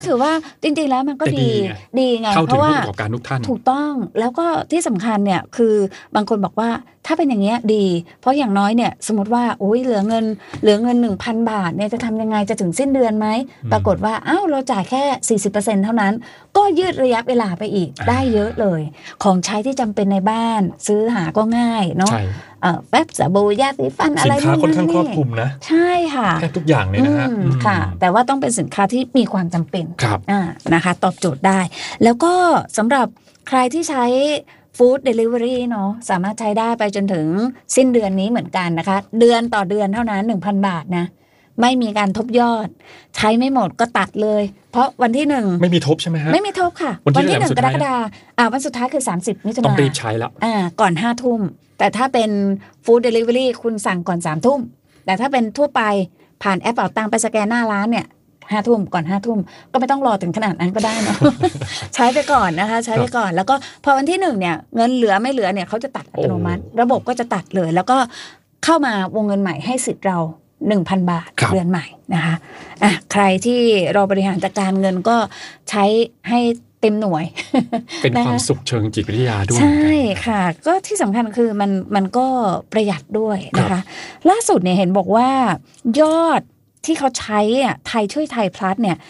ถือว่าจริงๆแล้วมันก็ดีไงเพราะว่าผู้ประกอบการทุกท่านถูกต้องแล้วก็ที่สำคัญเนี่ยคือบางคนบอกว่าถ้าเป็นอย่างเงี้ยดีเพราะอย่างน้อยเนี่ยสมมติว่าโอ้ยเหลือเงิน 1,000 บาทเนี่ยจะทำยังไงจะถึงสิ้นเดือนไหมปรากฏว่าอ้าวเราจ่ายแค่ 40% เท่านั้นก็ยืดระยะเวลาไปอีกได้เยอะเลยของใช้ที่จำเป็นในบ้านซื้อหาก็ง่ายเนาะแป๊บสบู่ยาสีฟันอะไรสินค้าค่อนข้างครอบคลุมนะใช่ค่ะแทบทุกอย่างเลยนะฮะค่ะแต่ว่าต้องเป็นสินค้าที่มีความจำเป็นนะคะตอบโจทย์ได้แล้วก็สำหรับใครที่ใช้ฟู้ดเดลิเวอรี่เนาะสามารถใช้ได้ไปจนถึงสิ้นเดือนนี้เหมือนกันนะคะเดือนต่อเดือนเท่านั้น 1,000 บาทนะไม่มีการทบยอดใช้ไม่หมดก็ตัดเลยเพราะวันที่1 ไม่มีทบใช่ไหมฮะไม่มีทบค่ะวันที่1 กรกฎาคมวันสุดท้ายคือ30 มิถุนายนต้องรีบใช้แล้วก่อน 5 ทุ่มแต่ถ้าเป็นฟู้ดเดลิเวอรี่คุณสั่งก่อน 3 ทุ่มแต่ถ้าเป็นทั่วไปผ่านแอปเป๋าตังไปสแกนหน้าร้านเนี่ย5 ทุ่มก่อน 5 ทุ่มก็ไม่ต้องรอถึงขนาดนั้นก็ได้เนาะ ใช้ไปก่อนนะคะใช้ไปก่อนแล้วก็พอวันที่1เนี่ยเงินเหลือไม่เหลือเนี่ยเขาจะตัดอัตโนมัติระบบก็จะตัดเลยแล้วก็เข้ามาวงเงินใหม่ให้สิทธิ์เรา 1,000 บาทเดือนใหม่นะคะใครที่เราบริหารจัดการเงินก็ใช้ให้เต็มหน่วยเป็นความสุขเชิงจิตวิทยาด้วยใช่ค่ะก็ที่สำคัญคือมันก็ประหยัดด้วยนะคะล่าสุดเนี่ยเห็นบอกว่ายอดที่เขาใช้ไทยช่วยไทยพลัสเนี่ย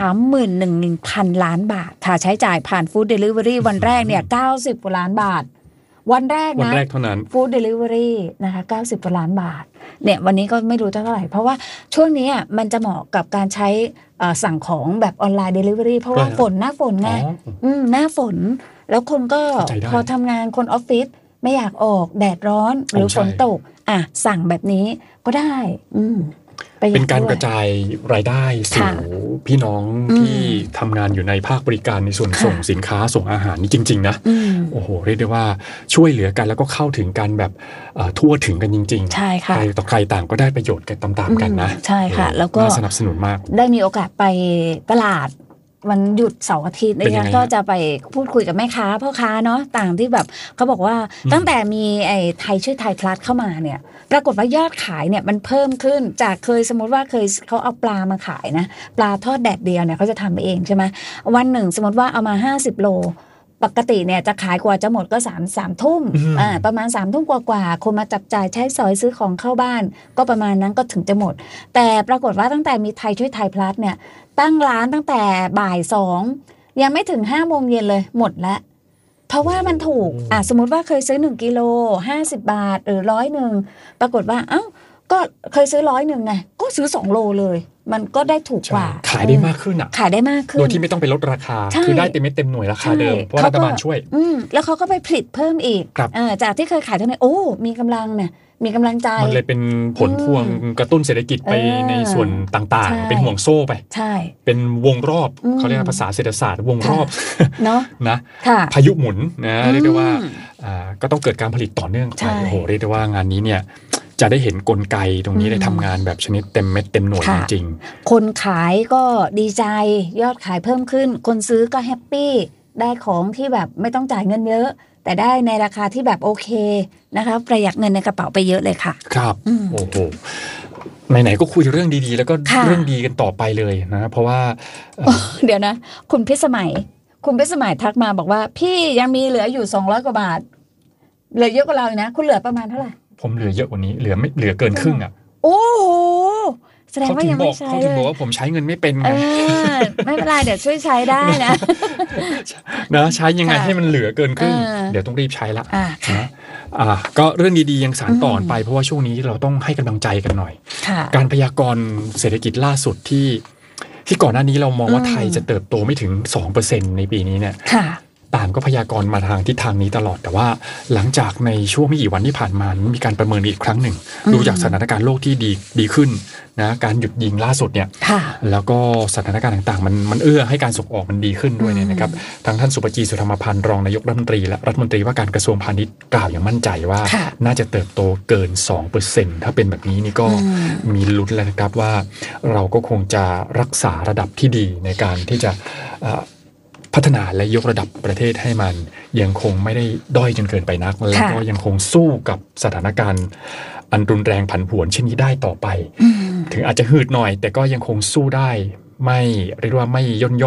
31,000 ล้านบาทค่ะใช้จ่ายผ่านฟู้ดเดลิเวอรี่วันแรกเนี่ย90 กว่าล้านบาทวันแรกนะเท่านั้นฟู้ดเดลิเวอรี่นะคะ90 กว่าล้านบาทเนี่ยวันนี้ก็ไม่รู้เท่าไหร่เพราะว่าช่วงนี้มันจะเหมาะกับการใช้สั่งของแบบออนไลน์เดลิเวอรี่เพราะว่าหน้าฝนไงหน้าฝนแล้วคนก็พอทำงานคนออฟฟิศไม่อยากออกแดดร้อนหรือฝนตกสั่งแบบนี้ก็ได้เป็นการกระจายรายได้สู่พี่น้องที่ทำงานอยู่ในภาคบริการในส่วนส่งสินค้าส่งอาหารนี่จริงๆนะโอ้โหเรียกได้ว่าช่วยเหลือกันแล้วก็เข้าถึงกันแบบทั่วถึงกันจริงๆใช่ค่ะใครต่อใครต่างก็ได้ประโยชน์กันตามๆกันนะใช่ค่ะแล้วก็สนับสนุนมากได้มีโอกาสไปตลาดวันหยุดเสาร์อาทิตย์นะคะก็จะไปพูดคุยกับแม่ค้าพ่อค้าเนาะต่างที่แบบเขาบอกว่าตั้งแต่มีไอ้ไทยช่วยไทยพลัสเข้ามาเนี่ยปรากฏว่ายอดขายเนี่ยมันเพิ่มขึ้นจากเคยสมมติว่าเคยเขาเอาปลามาขายนะปลาทอดแดดเดียวเนี่ยเขาจะทำเองใช่ไหมวันหนึ่งสมมติว่าเอามา50 โลปกติเนี่ยจะขายกว่าจะหมดก็3 ทุ่มประมาณ3 ทุ่มกว่าคนมาจับจ่ายใช้สอยซื้อของเข้าบ้านก็ประมาณนั้นก็ถึงจะหมดแต่ปรากฏว่าตั้งแต่มีไทยช่วยไทยพลัสเนี่ยตั้งร้านตั้งแต่บ่าย 2ยังไม่ถึง 5 โมงเย็นเลยหมดแล้วเพราะว่ามันถูกสมมติว่าเคยซื้อ1 กิโล50 บาทหรือ100ปรากฏว่าก็เคยซื้อ100ไงก็ซื้อ2 โลเลยมันก็ได้ถูกกว่าขายได้มากขึ้นขายได้มากขึ้นโดยที่ไม่ต้องไปลดราคาคือได้เต็มเม็ดเต็มหน่วยราคาเดิมเพราะรัฐบาลช่วยแล้วเขาก็ไปผลิตเพิ่มอีกจากที่เคยขายเท่านี้มีกำลังเนี่ยมีกำลังใจมันเลยเป็นผลพวงกระตุ้นเศรษฐกิจไปในส่วนต่างๆเป็นห่วงโซ่ไปเป็นวงรอบเขาเรียกภาษาเศรษฐศาสตร์วงรอบเนาะนะพายุหมุนนะเรียกได้ว่าก็ต้องเกิดการผลิตต่อเนื่องโอ้โหเรียกได้ว่างานนี้เนี่ยจะได้เห็นกลไกตรงนี้ได้ทำงานแบบชนิดเต็มเม็ดเต็มหน่วยจริงๆคนขายก็ดีใจยอดขายเพิ่มขึ้นคนซื้อก็แฮปปี้ได้ของที่แบบไม่ต้องจ่ายเงินเยอะแต่ได้ในราคาที่แบบโอเคนะคะประหยัดเงินในกระเป๋าไปเยอะเลยค่ะครับโอ้โหไหนๆก็คุยเรื่องดีๆแล้วก็เรื่องดีกันต่อไปเลยนะเพราะว่าเดี๋ยวนะคุณพิสมัยทักมาบอกว่าพี่ยังมีเหลืออยู่200 กว่าบาทเหลือเยอะกว่าเราอีกนะคุณเหลือประมาณเท่าไหร่ผมเหลือเยอะกว่านี้เหลือเกินครึ่งอ่ะโอ้โหแสดงว่ายังไม่ใช้เขาถึงบอกว่าผมใช้เงินไม่เป็นไงไม่เป็นไรเดี๋ยวช่วยใช้ได้นะใช้ยังไงให้มันเหลือเกินครึ่งเดี๋ยวต้องรีบใช้ละก็เรื่องดีๆยังสานต่อไปเพราะว่าช่วงนี้เราต้องให้กำลังใจกันหน่อยการพยากรณ์เศรษฐกิจล่าสุดที่ก่อนหน้านี้เรามองว่าไทยจะเติบโตไม่ถึง 2% ในปีนี้เนี่ยต่างก็พยากรณ์มาทางทิศทางนี้ตลอดแต่ว่าหลังจากในช่วงไม่กี่วันที่ผ่านมามีการประเมินอีกครั้งหนึ่งดูจากสถานการณ์โลกที่ดีขึ้นนะการหยุดยิงล่าสุดเนี่ยแล้วก็สถานการณ์ต่างๆมันเอื้อให้การส่งออกมันดีขึ้นด้วยเนี่ยนะครับทางท่านสุปจีสุธรรมพันธ์รองนายกรัฐมนตรีและรัฐมนตรีว่าการกระทรวงพาณิชย์กล่าวอย่างมั่นใจว่าน่าจะเติบโตเกิน 2% ถ้าเป็นแบบนี้นี่ก็มีลุ้นแล้วนะครับว่าเราก็คงจะรักษาระดับที่ดีในการที่จะพัฒนาและยกระดับประเทศให้มันยังคงไม่ได้ด้อยจนเกินไปนักแล้วก็ยังคงสู้กับสถานการณ์อันรุนแรงผันผวนเช่นนี้ได้ต่อไปถึงอาจจะหืดหน่อยแต่ก็ยังคงสู้ได้ไม่เรียกว่าไม่ย่นย่อ